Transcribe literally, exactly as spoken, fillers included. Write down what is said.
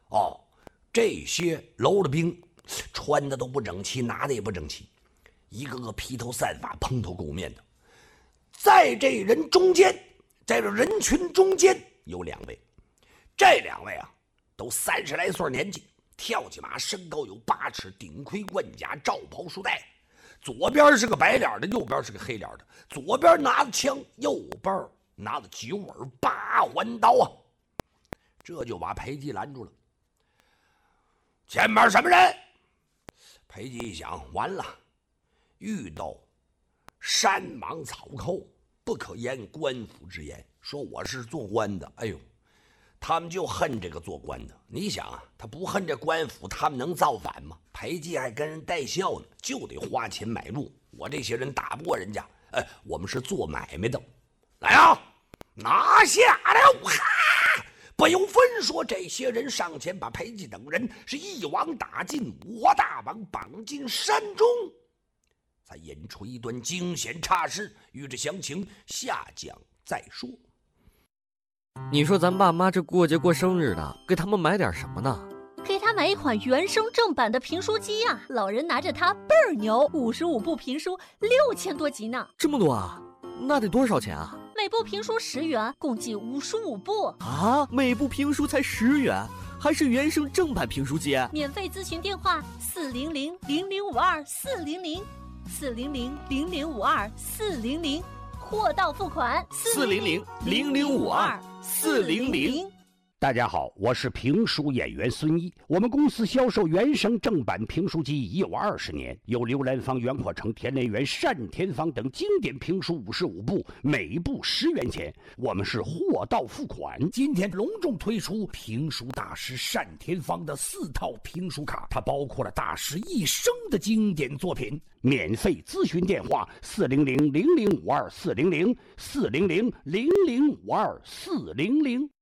哦，这些楼的兵穿的都不整齐，拿的也不整齐，一个个披头散发、蓬头垢面的。在这人中间，在这人群中间有两位，这两位啊，都三十来岁年纪，跳起马，身高有八尺，顶盔贯甲，罩袍束带。左边是个白脸的，右边是个黑脸的。左边拿着枪，右边拿着九耳八环刀啊！这就把裴寂拦住了。前面什么人？裴寂一想，完了，遇到山莽草寇，不可言官府之言，说我是做官的。哎呦，他们就恨这个做官的。你想啊，他不恨这官府，他们能造反吗？裴寂还跟人带笑呢，就得花钱买路。我这些人打不过人家，哎，我们是做买卖的。来啊，拿下了！哈！不由分说，这些人上前把裴寂等人是一网打尽，五花大绑绑进山中，才引出一段惊险差事。欲知详情，下讲再说。 你说咱爸妈这过节过生日的，给他们买点什么呢？ 给他买一款原声正版的评书机啊！老人拿着它倍儿牛，五十五部评书，六千多集呢。 这么多啊？那得多少钱啊？ 每部评书十元，共计五十五部啊！每部评书才十元，还是原声正版评书机？ 免费咨询电话：四零零零零五二四零零，四零零零零五二四零零，货到付款。 四零零零零五二四零零。 大家好，我是评书演员孙一。我们公司销售原声正版评书机已有二十年，有刘兰芳、袁阔成、田连元、单田芳等经典评书五十五部，每部十元钱。我们是货到付款。今天隆重推出评书大师单田芳的四套评书卡，它包括了大师一生的经典作品。免费咨询电话：四零零零零五二四零零，四零零零零五二四零零。